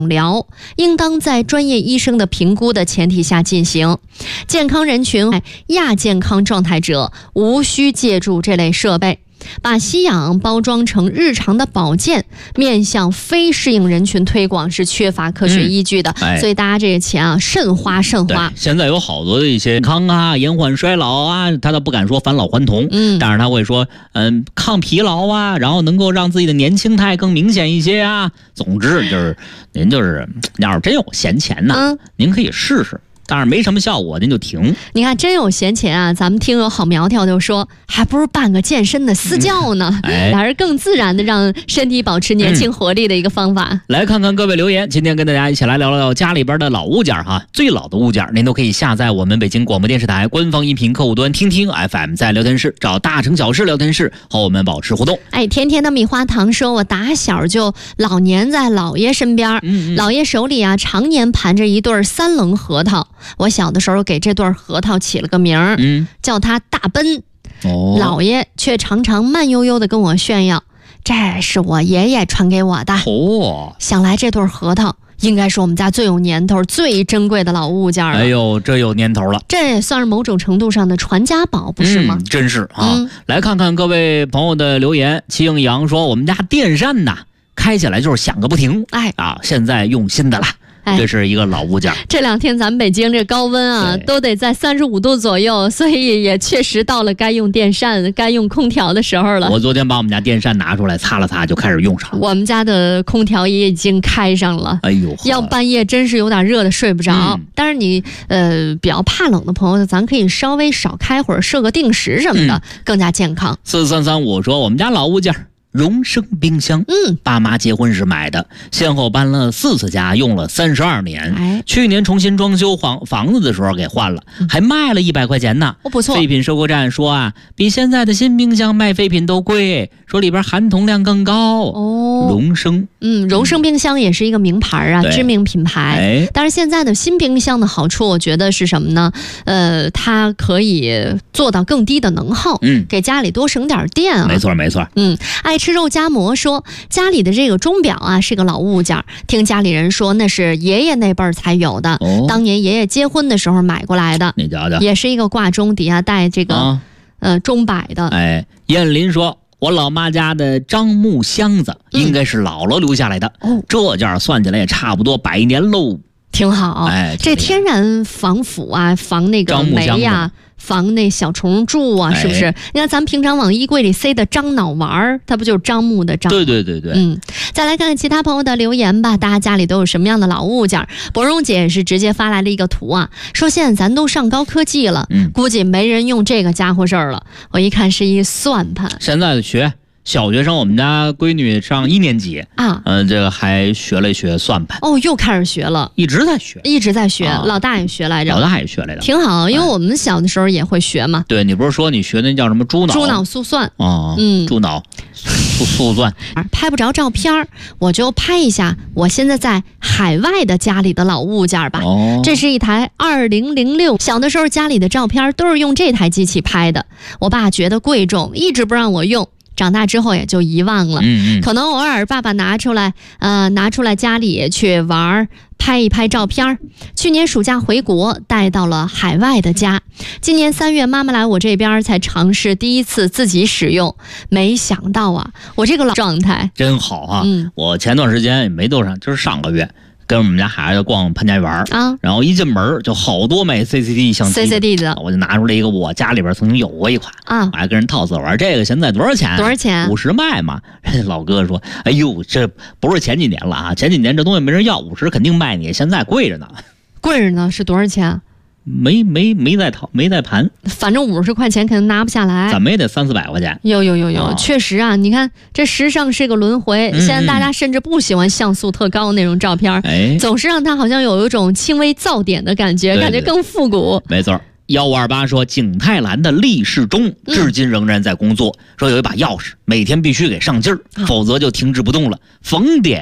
疗应当在专业医生的评估的前提下进行。健康人群、亚健康状态者无需借助这类设备。把吸氧包装成日常的保健，面向非适应人群推广是缺乏科学依据的，所以大家这个钱啊慎花慎花。 现在有好多的一些健康啊、延缓衰老啊，他都不敢说返老还童，但是他会说抗疲劳啊，然后能够让自己的年轻态更明显一些啊。总之就是您就是要是真有闲钱呢，您可以试试。但是没什么效果，您就停。 你看，真有闲钱啊！咱们听友好苗条就说，还不如办个健身的私教呢，还是更自然的让身体保持年轻活力的一个方法。 来看看各位留言，今天跟大家一起来聊聊家里边的老物件哈。最老的物件，您都可以下载我们北京广播电视台官方音频客户端听听 FM， 在聊天室找大城小事聊天室和我们保持互动。 甜甜的米花糖说，我打小就老年在姥爷身边，姥爷手里啊常年盘着一对三棱核桃。我小的时候给这对核桃起了个名儿，叫它大奔。姥爷却常常慢悠悠地跟我炫耀，这是我爷爷传给我的。想来这对核桃应该是我们家最有年头、最珍贵的老物件了。 哎呦，这有年头了， 这也算是某种程度上的传家宝，不是吗？ 真是啊！来看看各位朋友的留言。齐应阳说，我们家电扇呐，开起来就是响个不停。现在用新的了。这是一个老物件。 这两天咱们北京这高温啊，都得在35度左右，所以也确实到了该用电扇、该用空调的时候了。 我昨天把我们家电扇拿出来擦了擦，就开始用上了。 我们家的空调也已经开上了。哎呦，要半夜真是有点热的睡不着。但是你比较怕冷的朋友，咱可以稍微少开会儿，设个定时什么的，更加健康。 4335说，我们家老物件。荣升冰箱，爸妈结婚时买的，先后搬了4次家，用了32年。去年重新装修房子的时候给换了，还卖了100块钱呢。 不错。 废品收购站说啊，比现在的新冰箱卖废品都贵，说里边含铜量更高。荣升， 荣升冰箱也是一个名牌啊，知名品牌。但是现在的新冰箱的好处，我觉得是什么呢？它可以做到更低的能耗，给家里多省点电啊。 没错。 爱吃肉夹馍说，家里的这个钟表啊是个老物件，听家里人说那是爷爷那辈儿才有的，当年爷爷结婚的时候买过来的。也是一个挂钟，底下带这个钟摆的。 燕林说，我老妈家的樟木箱子应该是姥姥留下来的，这件算起来也差不多100年喽。 挺好，这天然防腐啊，防那个霉呀，防那小虫蛀啊，是不是？你看咱们平常往衣柜里塞的樟脑丸，它不就是樟木的樟？ 对。 再来看看其他朋友的留言吧，大家家里都有什么样的老物件？博荣姐是直接发来了一个图啊，说现在咱都上高科技了，估计没人用这个家伙事儿了。我一看是一算盘， 现在的小学生，我们家闺女上1年级啊，这个还学了一学算盘。 又开始学了， 一直在学， 老大也学来着，挺好，因为我们小的时候也会学嘛。 对，你不是说你学那叫什么猪脑速算猪脑速算。 拍不着照片，我就拍一下我现在在海外的家里的老物件吧。这是一台2006，小的时候家里的照片都是用这台机器拍的，我爸觉得贵重，一直不让我用。长大之后也就遗忘了，可能偶尔爸爸拿出来家里去玩，拍一拍照片。去年暑假回国，带到了海外的家。今年3月妈妈来我这边才尝试第一次自己使用，没想到啊，我这个老状态真好啊！我前段时间也没多长，就是上个月。跟我们家孩子逛潘家园然后一进门就好多卖 CCD 相机的， 我就拿出来一个我家里边曾经有过一款我还跟人套色玩，这个现在多少钱？50卖嘛。老哥说，哎呦，这不是前几年了啊，前几年这东西没人要，50肯定卖你，现在贵着呢。 是多少钱？ 没在盘， 反正50块钱肯定拿不下来， 怎么也得300-400块钱。 有，确实啊，你看这时尚是个轮回，现在大家甚至不喜欢像素特高那种照片，总是让它好像有一种轻微噪点的感觉，感觉更复古。 没错。1528说，景泰蓝的立式钟至今仍然在工作，说有一把钥匙，每天必须给上劲儿，否则就停止不动了。逢点